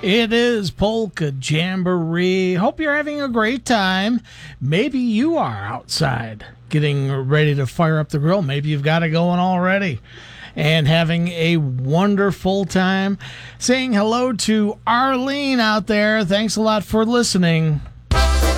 It is Polka Jamboree. Hope you're having a great time. Maybe you are outside getting ready to fire up the grill. Maybe you've got it going already and having a wonderful time. Saying hello to Arlene out there. Thanks a lot for listening.